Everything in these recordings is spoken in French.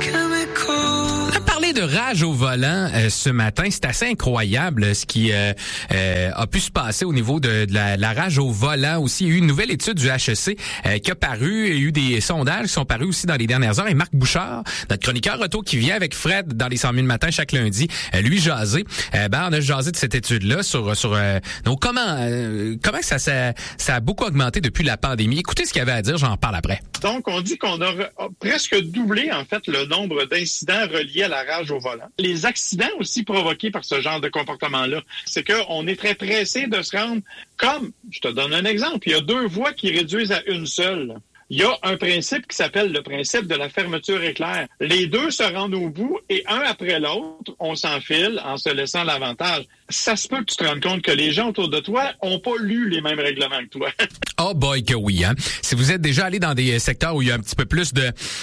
Parler de rage au volant ce matin, c'est assez incroyable ce qui a pu se passer au niveau de la rage au volant aussi. Il y a eu une nouvelle étude du HEC qui a paru. Il y a eu des sondages qui sont parus aussi dans les dernières heures. Et Marc Bouchard, notre chroniqueur auto qui vient avec Fred dans les 100 000 matins chaque lundi, lui jaser. On a jasé de cette étude-là sur donc comment ça a beaucoup augmenté depuis la pandémie. Écoutez ce qu'il y avait à dire, j'en parle après. Donc, on dit qu'on a presque doublé, en fait, le nombre d'incidents reliés à la rage au volant. Les accidents aussi provoqués par ce genre de comportement-là, c'est qu'on est très pressé de se rendre comme, je te donne un exemple, il y a 2 voies qui réduisent à une seule. Il y a un principe qui s'appelle le principe de la fermeture éclair. Les 2 se rendent au bout et un après l'autre, on s'enfile en se laissant l'avantage. Ça se peut que tu te rendes compte que les gens autour de toi ont pas lu les mêmes règlements que toi. Oh boy que oui, hein. Si vous êtes déjà allé dans des secteurs où il y a un petit peu plus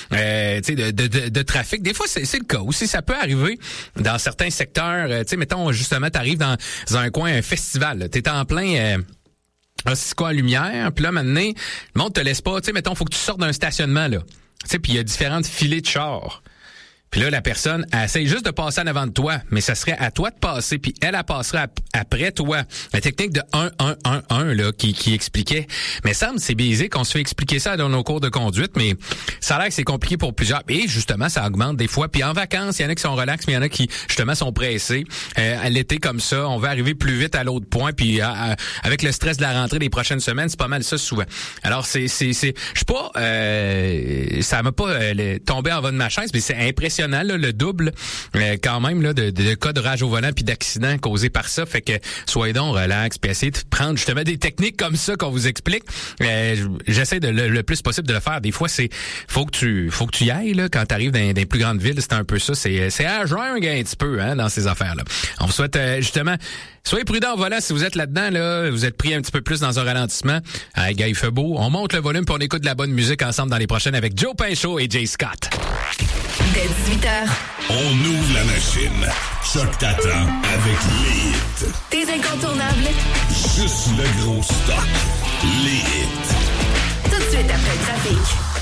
de trafic, des fois c'est le cas aussi. Ça peut arriver dans certains secteurs. Mettons justement, t'arrives dans un coin, un festival. T'es en plein. C'est quoi, lumière, puis là, maintenant, le monde te laisse pas, mettons, faut que tu sortes d'un stationnement, là. Puis il y a différentes filets de chars. Puis là, la personne, elle essaye juste de passer en avant de toi, mais ça serait à toi de passer, puis elle passerait après toi. La technique de 1-1-1-1, là, qui expliquait. Mais ça me c'est biaisé qu'on se fait expliquer ça dans nos cours de conduite, mais ça a l'air que c'est compliqué pour plusieurs. Et justement, ça augmente des fois. Puis en vacances, il y en a qui sont relax, mais il y en a qui, justement, sont pressés. À l'été, comme ça, on veut arriver plus vite à l'autre point, puis avec le stress de la rentrée des prochaines semaines, c'est pas mal ça souvent. Alors, je suis pas, ça m'a pas tombé en bas de ma chaise, mais c'est impressionnant. Là, le double quand même là, de cas de rage au volant puis d'accidents causés par ça. Fait que soyez donc relax puis essayez de prendre justement des techniques comme ça qu'on vous explique. J'essaie de le plus possible de le faire. Des fois, c'est faut que tu y ailles là, quand tu arrives dans des plus grandes villes. C'est un peu ça. C'est à jungle un petit peu dans ces affaires-là. On vous souhaite justement... Soyez prudents au volant si vous êtes là-dedans, là, vous êtes pris un petit peu plus dans un ralentissement. Gars, il fait beau. On monte le volume puis on écoute de la bonne musique ensemble dans les prochaines avec Joe Pinchot et Jay Scott. Dès 18h. On ouvre la machine. Choc t'attend avec les hits. Tes incontournables. Juste le gros stock. Les hits. Tout de suite après le trafic.